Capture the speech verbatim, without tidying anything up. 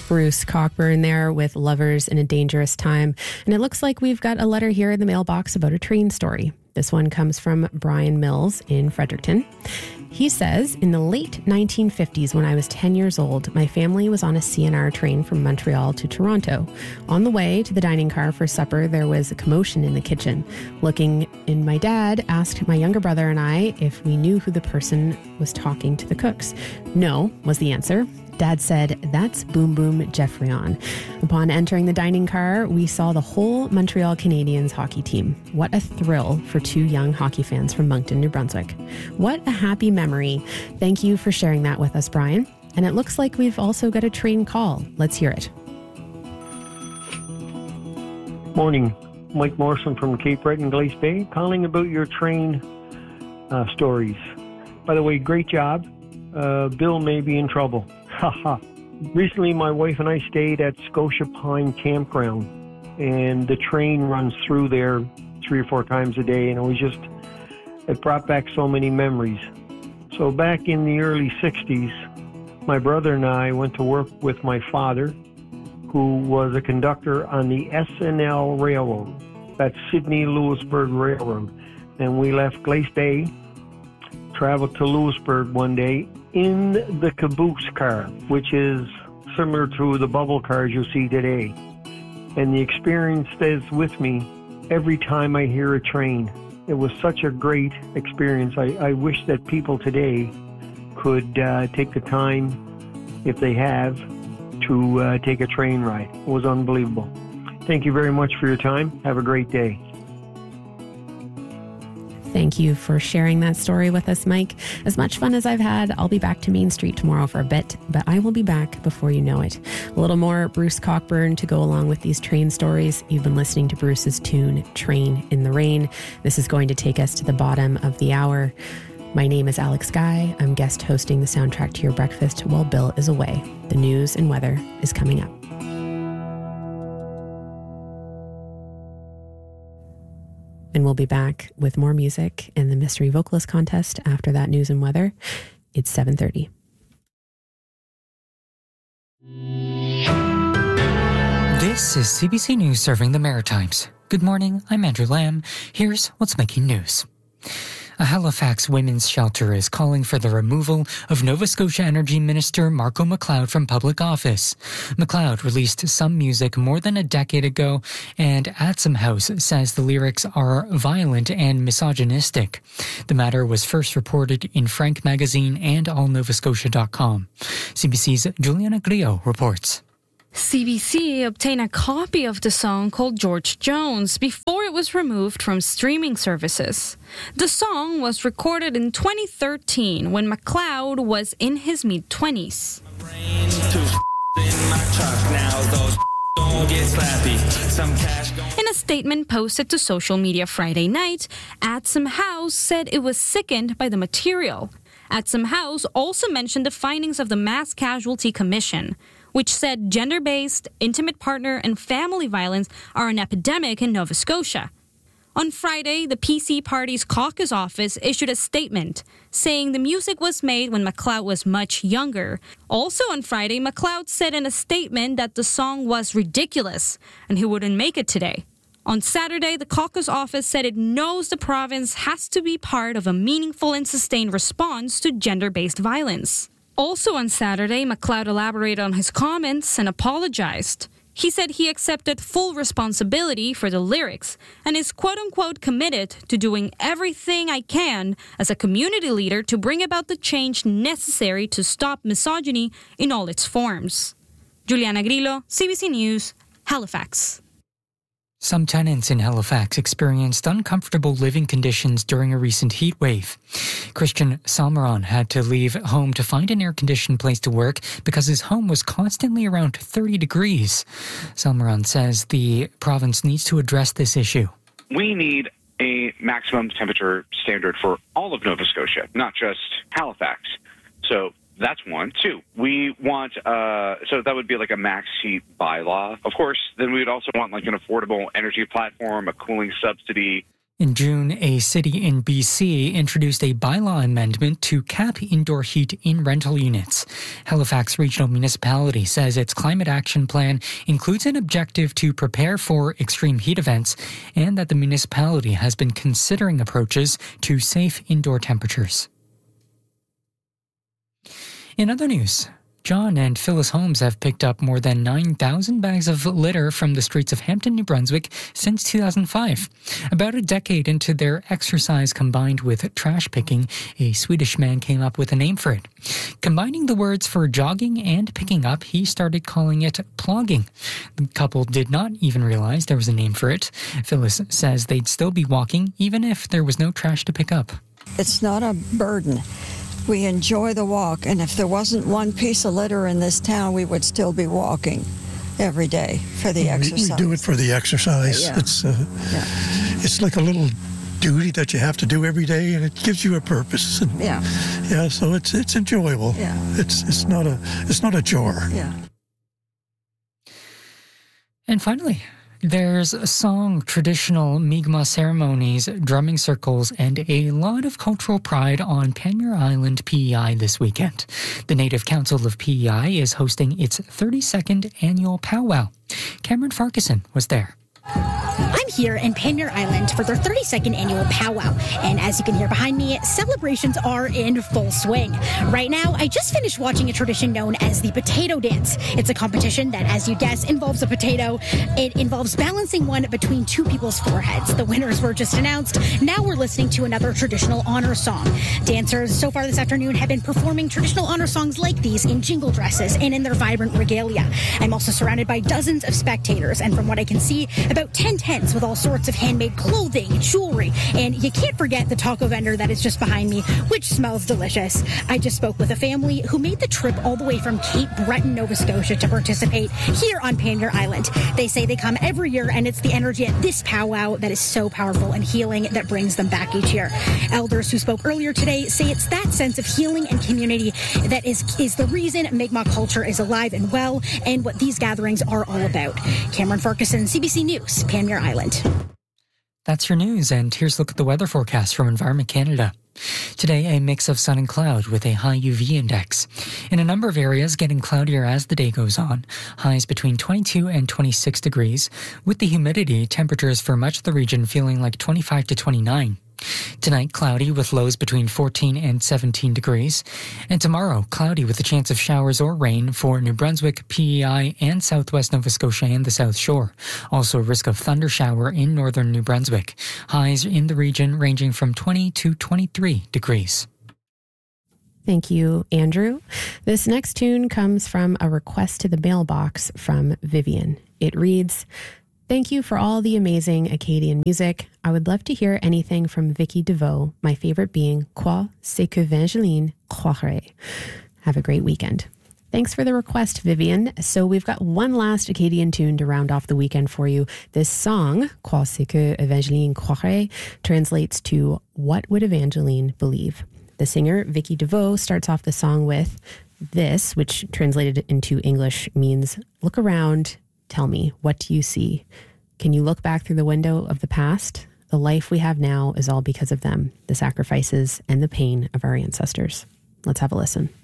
Bruce Cockburn there with Lovers in a Dangerous Time. And it looks like we've got a letter here in the mailbox about a train story. This one comes from Brian Mills in Fredericton. He says, in the late nineteen fifties, when I was ten years old, my family was on a C N R train from Montreal to Toronto. On the way to the dining car for supper, there was a commotion in the kitchen. Looking in, my dad asked my younger brother and I if we knew who the person was talking to the cooks. No, was the answer. Dad said, that's Boom Boom Geoffrion. Upon entering the dining car, we saw the whole Montreal Canadiens hockey team. What a thrill for two young hockey fans from Moncton, New Brunswick. What a happy memory. Thank you for sharing that with us, Brian. And it looks like we've also got a train call. Let's hear it. Morning. Mike Morrison from Cape Breton, Glace Bay, calling about your train uh, stories. By the way, great job. Uh, Bill may be in trouble. Haha. Recently, my wife and I stayed at Scotia Pine Campground, and the train runs through there three or four times a day, and it was just, it brought back so many memories. So back in the early sixties, my brother and I went to work with my father, who was a conductor on the S N L Railroad, that's Sydney-Lewisburg Railroad, and we left Glace Bay, traveled to Lewisburg one day, in the caboose car, which is similar to the bubble cars you see today. And the experience stays with me every time I hear a train. It was such a great experience. I, I wish that people today could uh, take the time, if they have, to uh, take a train ride. It was unbelievable. Thank you very much for your time. Have a great day. Thank you for sharing that story with us, Mike. As much fun as I've had, I'll be back to Main Street tomorrow for a bit, but I will be back before you know it. A little more Bruce Cockburn to go along with these train stories. You've been listening to Bruce's tune, Train in the Rain. This is going to take us to the bottom of the hour. My name is Alex Guy. I'm guest hosting the soundtrack to your breakfast while Bill is away. The news and weather is coming up. And we'll be back with more music and the Mystery Vocalist Contest after that news and weather. It's seven thirty. This is C B C News serving the Maritimes. Good morning, I'm Andrew Lamb. Here's what's making news. A Halifax women's shelter is calling for the removal of Nova Scotia Energy Minister Marco McLeod from public office. McLeod released some music more than a decade ago, and Atsum House says the lyrics are violent and misogynistic. The matter was first reported in Frank Magazine and all nova scotia dot com. C B C's Juliana Grillo reports. C B C obtained a copy of the song called George Jones before it was removed from streaming services. The song was recorded in twenty thirteen when McLeod was in his mid-twenties. In a statement posted to social media Friday night, Atsum House said it was sickened by the material. Atsum House also mentioned the findings of the Mass Casualty Commission, which said gender-based, intimate partner, and family violence are an epidemic in Nova Scotia. On Friday, the P C Party's caucus office issued a statement saying the music was made when McLeod was much younger. Also on Friday, McLeod said in a statement that the song was ridiculous and he wouldn't make it today. On Saturday, the caucus office said it knows the province has to be part of a meaningful and sustained response to gender-based violence. Also on Saturday, McLeod elaborated on his comments and apologized. He said he accepted full responsibility for the lyrics and is quote-unquote committed to doing everything I can as a community leader to bring about the change necessary to stop misogyny in all its forms. Juliana Grillo, C B C News, Halifax. Some tenants in Halifax experienced uncomfortable living conditions during a recent heat wave. Christian Salmeron had to leave home to find an air-conditioned place to work because his home was constantly around thirty degrees. Salmeron says the province needs to address this issue. We need a maximum temperature standard for all of Nova Scotia, not just Halifax. So that's one. Two, we want, uh, so that would be like a max heat bylaw. Of course, then we would also want like an affordable energy platform, a cooling subsidy. In June, a city in B C introduced a bylaw amendment to cap indoor heat in rental units. Halifax Regional Municipality says its climate action plan includes an objective to prepare for extreme heat events and that the municipality has been considering approaches to safe indoor temperatures. In other news, John and Phyllis Holmes have picked up more than nine thousand bags of litter from the streets of Hampton, New Brunswick since two thousand five. About a decade into their exercise combined with trash picking, a Swedish man came up with a name for it. Combining the words for jogging and picking up, he started calling it plogging. The couple did not even realize there was a name for it. Phyllis says they'd still be walking even if there was no trash to pick up. It's not a burden. We enjoy the walk, and if there wasn't one piece of litter in this town, we would still be walking every day for the exercise. We do it for the exercise. Yeah. It's uh, yeah. it's like a little duty that you have to do every day, and it gives you a purpose. And, yeah. Yeah. So it's it's enjoyable. Yeah. It's it's not a it's not a chore. Yeah. And finally, there's a song, traditional Mi'kmaq ceremonies, drumming circles, and a lot of cultural pride on Panmure Island P E I this weekend. The Native Council of P E I is hosting its thirty-second annual powwow. Cameron Farquharson was there. I'm here in Panmure Island for their thirty-second annual powwow, and as you can hear behind me, celebrations are in full swing. Right now, I just finished watching a tradition known as the potato dance. It's a competition that, as you guess, involves a potato. It involves balancing one between two people's foreheads. The winners were just announced. Now we're listening to another traditional honor song. Dancers so far this afternoon have been performing traditional honor songs like these in jingle dresses and in their vibrant regalia. I'm also surrounded by dozens of spectators, and from what I can see, about ten tents with all sorts of handmade clothing, jewelry, and you can't forget the taco vendor that is just behind me, which smells delicious. I just spoke with a family who made the trip all the way from Cape Breton, Nova Scotia to participate here on Panmure Island. They say they come every year, and it's the energy at this powwow that is so powerful and healing that brings them back each year. Elders who spoke earlier today say it's that sense of healing and community that is, is the reason Mi'kmaq culture is alive and well, and what these gatherings are all about. Cameron Farquharson, C B C News, Panmure Island. That's your news, and here's a look at the weather forecast from Environment Canada. Today, a mix of sun and cloud with a high U V index. In a number of areas, getting cloudier as the day goes on. Highs between twenty-two and twenty-six degrees. With the humidity, temperatures for much of the region feeling like twenty-five to twenty-nine. Tonight, cloudy with lows between fourteen and seventeen degrees. And tomorrow, cloudy with a chance of showers or rain for New Brunswick, P E I, and southwest Nova Scotia and the South Shore. Also, risk of thunder shower in northern New Brunswick. Highs in the region ranging from twenty to twenty-three degrees. Thank you, Andrew. This next tune comes from a request to the mailbox from Vivian. It reads, "Thank you for all the amazing Acadian music. I would love to hear anything from Vicky DeVoe, my favorite being Quoi c'est que Vangeline croirait. Have a great weekend." Thanks for the request, Vivian. So we've got one last Acadian tune to round off the weekend for you. This song, Quoi c'est que Evangeline croirait, translates to What Would Evangeline Believe? The singer, Vicky DeVoe, starts off the song with this, which translated into English means, "Look around, tell me, what do you see? Can you look back through the window of the past? The life we have now is all because of them, the sacrifices and the pain of our ancestors." Let's have a listen.